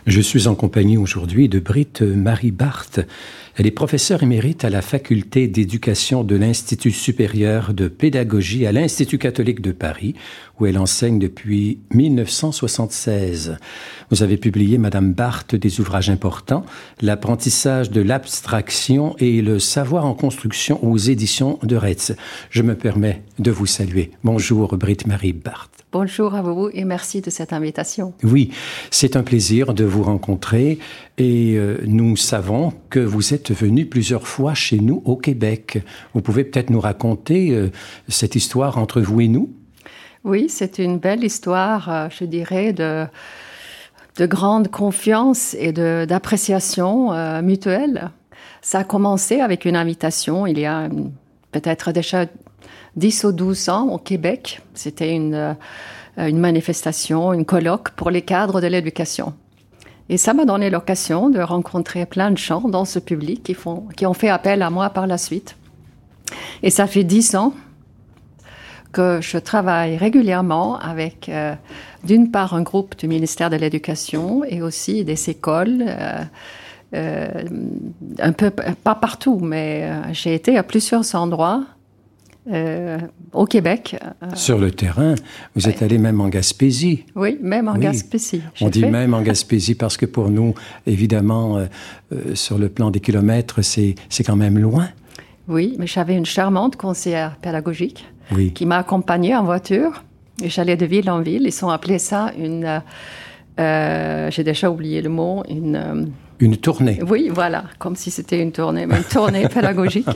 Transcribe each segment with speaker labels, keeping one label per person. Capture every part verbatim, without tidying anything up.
Speaker 1: Je suis en compagnie aujourd'hui de Britt Marie Barth. Elle est professeure émérite à la faculté d'éducation de l'Institut supérieur de pédagogie à l'Institut catholique de Paris, où elle enseigne depuis mille neuf cent soixante-seize. Vous avez publié, Madame Barth, des ouvrages importants, L'apprentissage de l'abstraction et le savoir en construction aux éditions de Retz. Je me permets de vous saluer. Bonjour, Britt Marie Barth.
Speaker 2: Bonjour à vous et merci de cette invitation.
Speaker 1: Oui, c'est un plaisir de vous rencontrer et euh, nous savons que vous êtes venu plusieurs fois chez nous au Québec. Vous pouvez peut-être nous raconter euh, cette histoire entre vous et nous?
Speaker 2: Oui, c'est une belle histoire, euh, je dirais, de, de grande confiance et de, d'appréciation euh, mutuelle. Ça a commencé avec une invitation il y a une, peut-être déjà dix ou douze ans au Québec. C'était une, euh, une manifestation, une colloque pour les cadres de l'éducation. Et ça m'a donné l'occasion de rencontrer plein de gens dans ce public qui, font, qui ont fait appel à moi par la suite. Et ça fait dix ans que je travaille régulièrement avec, euh, d'une part, un groupe du ministère de l'Éducation et aussi des écoles, euh, euh, un peu, pas partout, mais euh, j'ai été à plusieurs endroits Euh, au Québec.
Speaker 1: Euh, Sur le terrain, vous ouais. êtes allé même en Gaspésie.
Speaker 2: Oui, même en oui. Gaspésie.
Speaker 1: On dit fait. même en Gaspésie parce que pour nous, évidemment, euh, euh, sur le plan des kilomètres, c'est, c'est quand même loin.
Speaker 2: Oui, mais j'avais une charmante conseillère pédagogique
Speaker 1: oui.
Speaker 2: qui m'a accompagnée en voiture et j'allais de ville en ville. Ils ont appelé ça une... Euh, euh, j'ai déjà oublié le mot, une... Euh,
Speaker 1: Une tournée.
Speaker 2: Oui, voilà, comme si c'était une tournée, mais une tournée pédagogique.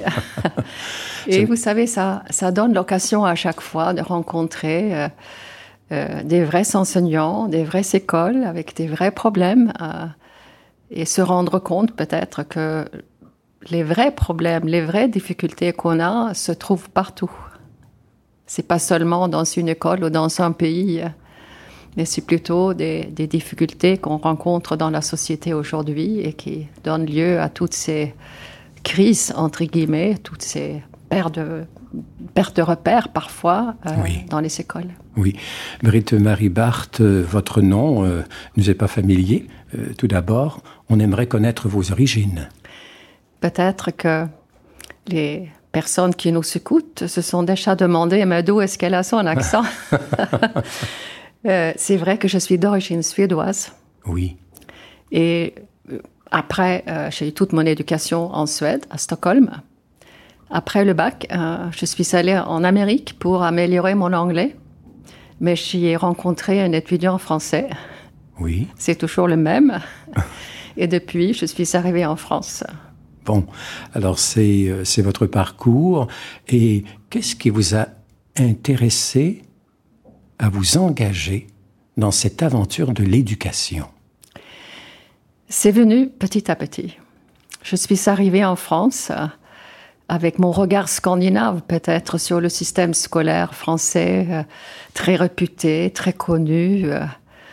Speaker 2: Et vous savez, ça, ça donne l'occasion à chaque fois de rencontrer euh, euh, des vrais enseignants, des vraies écoles avec des vrais problèmes euh, et se rendre compte peut-être que les vrais problèmes, les vraies difficultés qu'on a se trouvent partout. C'est pas seulement dans une école ou dans un pays, mais c'est plutôt des, des difficultés qu'on rencontre dans la société aujourd'hui et qui donnent lieu à toutes ces crises, entre guillemets, toutes ces pertes de, pertes de repères parfois euh, oui. dans les écoles.
Speaker 1: Oui. Britt Marie Barth, euh, votre nom euh, nous est pas familier. Euh, tout d'abord, on aimerait connaître vos origines.
Speaker 2: Peut-être que les personnes qui nous écoutent se sont déjà demandé, mais d'où est-ce qu'elle a son accent? Euh, c'est vrai que je suis d'origine suédoise.
Speaker 1: Oui.
Speaker 2: Et euh, après, euh, j'ai eu toute mon éducation en Suède, à Stockholm. Après le bac, euh, je suis allée en Amérique pour améliorer mon anglais. Mais j'y ai rencontré un étudiant français.
Speaker 1: Oui.
Speaker 2: C'est toujours le même. Et depuis, je suis arrivée en France.
Speaker 1: Bon, alors c'est, euh, c'est votre parcours. Et qu'est-ce qui vous a intéressé à vous engager dans cette aventure de l'éducation?
Speaker 2: C'est venu petit à petit. Je suis arrivée en France euh, avec mon regard scandinave peut-être sur le système scolaire français, euh, très réputé, très connu. Euh,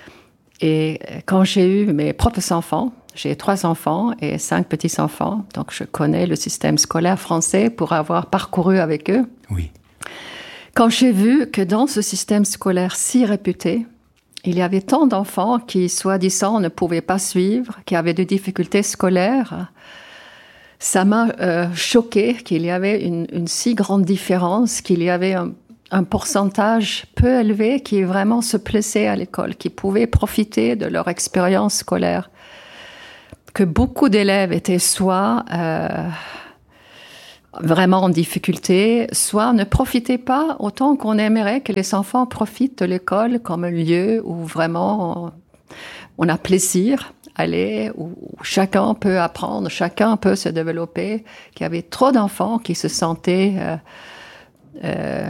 Speaker 2: et quand j'ai eu mes propres enfants, j'ai trois enfants et cinq petits-enfants, donc je connais le système scolaire français pour avoir parcouru avec eux.
Speaker 1: Oui.
Speaker 2: Quand j'ai vu que dans ce système scolaire si réputé, il y avait tant d'enfants qui, soi-disant, ne pouvaient pas suivre, qui avaient des difficultés scolaires, ça m'a euh, choqué qu'il y avait une, une si grande différence, qu'il y avait un, un pourcentage peu élevé qui vraiment se plaisait à l'école, qui pouvaient profiter de leur expérience scolaire. Que beaucoup d'élèves étaient soit... Euh, vraiment en difficulté, soit ne profitez pas autant qu'on aimerait que les enfants profitent de l'école comme un lieu où vraiment on a plaisir à aller, où chacun peut apprendre, chacun peut se développer, qu'il y avait trop d'enfants qui se sentaient euh, euh,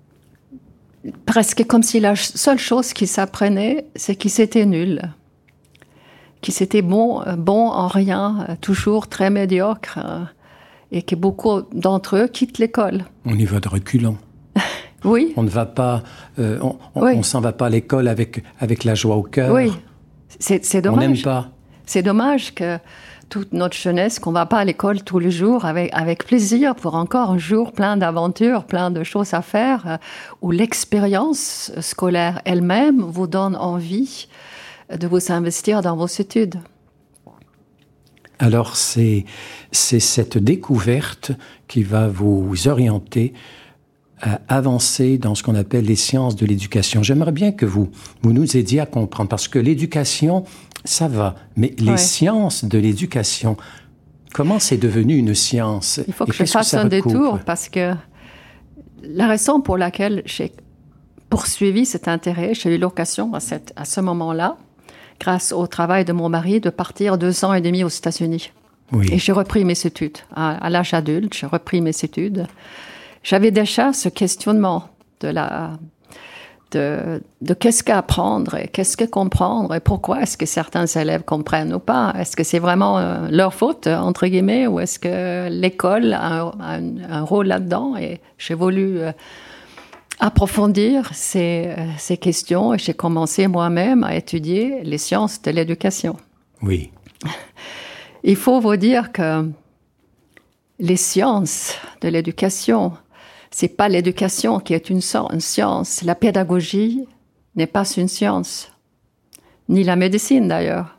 Speaker 2: presque comme si la seule chose qu'ils apprenaient, c'est qu'ils étaient nuls, qu'ils étaient bons, bons en rien, toujours très médiocres, et que beaucoup d'entre eux quittent l'école.
Speaker 1: On y va de reculons.
Speaker 2: Oui.
Speaker 1: On ne va pas, euh, on, on,
Speaker 2: oui.
Speaker 1: on s'en va pas à l'école avec avec la joie au cœur.
Speaker 2: Oui, c'est, c'est dommage.
Speaker 1: On n'aime pas.
Speaker 2: C'est dommage que toute notre jeunesse, qu'on va pas à l'école tous les jours avec avec plaisir pour encore un jour plein d'aventures, plein de choses à faire, euh, où l'expérience scolaire elle-même vous donne envie de vous investir dans vos études.
Speaker 1: Alors, c'est, c'est cette découverte qui va vous orienter à avancer dans ce qu'on appelle les sciences de l'éducation. J'aimerais bien que vous, vous nous aidiez à comprendre, parce que l'éducation, ça va, mais les ouais. sciences de l'éducation, comment c'est devenu une science?
Speaker 2: Il faut que je fasse un détour, parce que la raison pour laquelle j'ai poursuivi cet intérêt, j'ai eu l'occasion à, cette, à ce moment-là, grâce au travail de mon mari, de partir deux ans et demi aux États-Unis. Oui. Et j'ai repris mes études. À, à l'âge adulte, j'ai repris mes études. J'avais déjà ce questionnement de la, de, de qu'est-ce qu'apprendre et qu'est-ce que comprendre et pourquoi est-ce que certains élèves comprennent ou pas. Est-ce que c'est vraiment euh, leur faute, entre guillemets, ou est-ce que l'école a un, un, un rôle là-dedans? Et j'ai voulu euh, approfondir ces, euh, ces questions et j'ai commencé moi-même à étudier les sciences de l'éducation.
Speaker 1: Oui.
Speaker 2: Il faut vous dire que les sciences de l'éducation, c'est pas l'éducation qui est une, une science. La pédagogie n'est pas une science. Ni la médecine, d'ailleurs.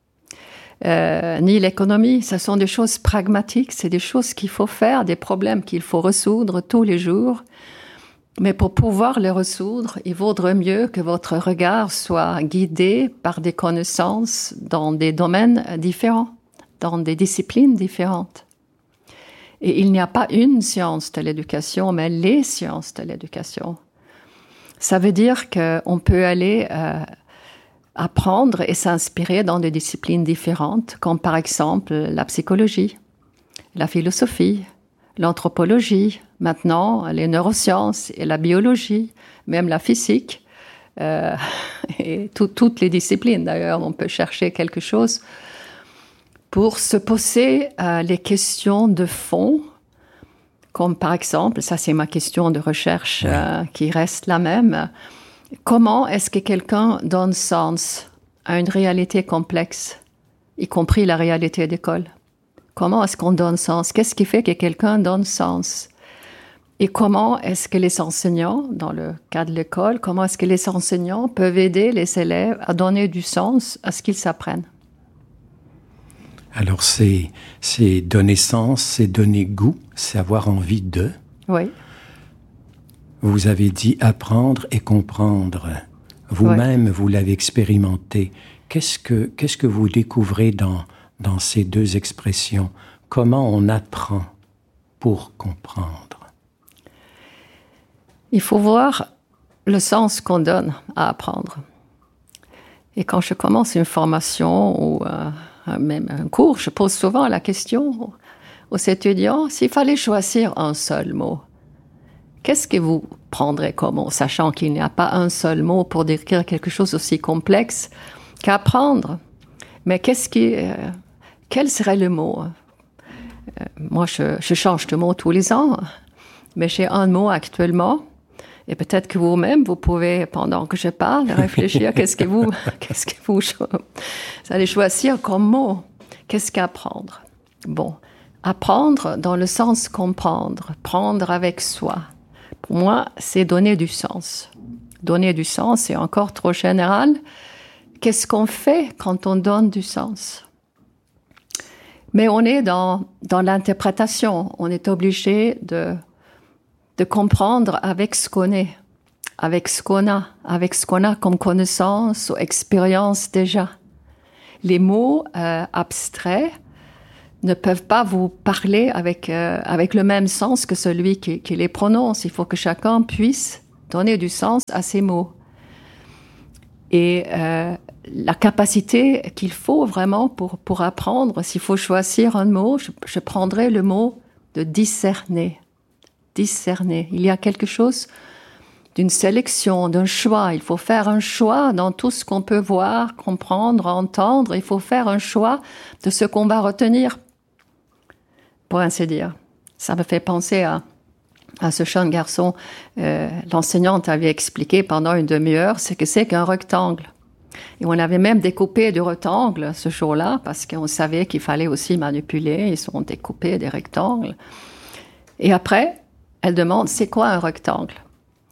Speaker 2: Euh, ni l'économie. Ce sont des choses pragmatiques. C'est des choses qu'il faut faire, des problèmes qu'il faut résoudre tous les jours. Mais pour pouvoir les résoudre, il vaudrait mieux que votre regard soit guidé par des connaissances dans des domaines différents, dans des disciplines différentes. Et il n'y a pas une science de l'éducation, mais les sciences de l'éducation. Ça veut dire qu'on peut aller euh, apprendre et s'inspirer dans des disciplines différentes, comme par exemple la psychologie, la philosophie, l'anthropologie, maintenant les neurosciences et la biologie, même la physique, euh, et tout, toutes les disciplines d'ailleurs, on peut chercher quelque chose pour se poser euh, les questions de fond, comme par exemple, ça c'est ma question de recherche euh, qui reste la même, comment est-ce que quelqu'un donne sens à une réalité complexe, y compris la réalité d'école? Comment est-ce qu'on donne sens? Qu'est-ce qui fait que quelqu'un donne sens? Et comment est-ce que les enseignants, dans le cas de l'école, comment est-ce que les enseignants peuvent aider les élèves à donner du sens à ce qu'ils s'apprennent?
Speaker 1: Alors, c'est, c'est donner sens, c'est donner goût, c'est avoir envie de.
Speaker 2: Oui.
Speaker 1: Vous avez dit apprendre et comprendre. Vous-même, oui. Vous l'avez expérimenté. Qu'est-ce que, qu'est-ce que vous découvrez dans, dans ces deux expressions? Comment on apprend pour comprendre?
Speaker 2: Il faut voir le sens qu'on donne à apprendre. Et quand je commence une formation ou euh, même un cours, je pose souvent la question aux étudiants, s'il fallait choisir un seul mot, qu'est-ce que vous prendrez comme mot, sachant qu'il n'y a pas un seul mot pour décrire quelque chose aussi complexe qu'apprendre. Mais qu'est-ce qui, euh, quel serait le mot? euh, Moi, je, je change de mot tous les ans, mais j'ai un mot actuellement. Et peut-être que vous-même, vous pouvez, pendant que je parle, réfléchir, qu'est-ce que vous, qu'est-ce que vous, vous allez choisir comme mot? Qu'est-ce qu'apprendre? Bon, apprendre dans le sens comprendre, prendre avec soi. Pour moi, c'est donner du sens. Donner du sens, c'est encore trop général. Qu'est-ce qu'on fait quand on donne du sens? Mais on est dans, dans l'interprétation. On est obligé de de comprendre avec ce qu'on est, avec ce qu'on a, avec ce qu'on a comme connaissance ou expérience déjà. Les mots euh, abstraits ne peuvent pas vous parler avec, euh, avec le même sens que celui qui, qui les prononce. Il faut que chacun puisse donner du sens à ces mots. Et euh, la capacité qu'il faut vraiment pour, pour apprendre, s'il faut choisir un mot, je, je prendrais le mot de discerner. Discerner. Il y a quelque chose d'une sélection, d'un choix. Il faut faire un choix dans tout ce qu'on peut voir, comprendre, entendre. Il faut faire un choix de ce qu'on va retenir, pour ainsi dire. Ça me fait penser à, à ce jeune garçon. Euh, l'enseignante avait expliqué pendant une demi-heure ce que c'est qu'un rectangle. Et on avait même découpé du rectangle ce jour-là, parce qu'on savait qu'il fallait aussi manipuler. Ils sont découpés des rectangles. Et après, elle demande, c'est quoi un rectangle?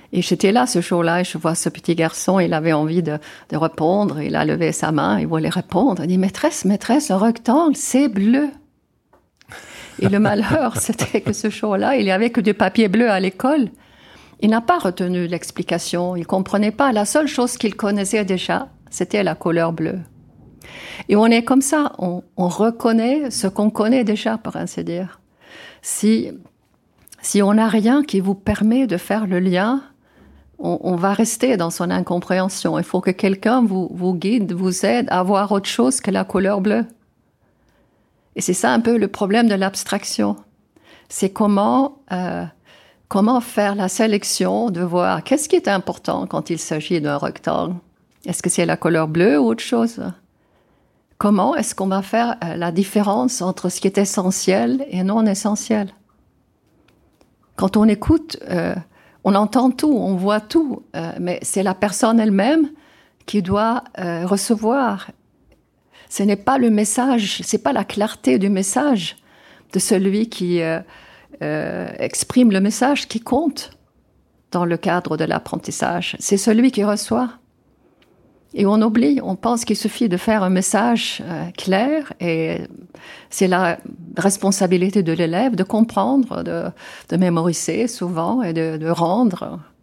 Speaker 2: Et j'étais là ce jour-là et je vois ce petit garçon, il avait envie de, de répondre, il a levé sa main, il voulait répondre. Il dit, maîtresse, maîtresse, le rectangle, c'est bleu. Et le malheur, c'était que ce jour-là, il n'y avait que du papier bleu à l'école. Il n'a pas retenu l'explication, il ne comprenait pas. La seule chose qu'il connaissait déjà, c'était la couleur bleue. Et on est comme ça, on, on reconnaît ce qu'on connaît déjà, pour ainsi dire. Si, si on n'a rien qui vous permet de faire le lien, on, on va rester dans son incompréhension. Il faut que quelqu'un vous, vous guide, vous aide à voir autre chose que la couleur bleue. Et c'est ça un peu le problème de l'abstraction. C'est comment, euh, comment faire la sélection de voir qu'est-ce qui est important quand il s'agit d'un rectangle. Est-ce que c'est la couleur bleue ou autre chose? Comment est-ce qu'on va faire la différence entre ce qui est essentiel et non essentiel? Quand on écoute, euh, on entend tout, on voit tout, euh, mais c'est la personne elle-même qui doit euh, recevoir. Ce n'est pas le message, c'est pas la clarté du message de celui qui euh, euh, exprime le message qui compte dans le cadre de l'apprentissage. C'est celui qui reçoit. Et on oublie, on pense qu'il suffit de faire un message euh, clair et c'est la responsabilité de l'élève de comprendre, de, de mémoriser souvent et de, de rendre.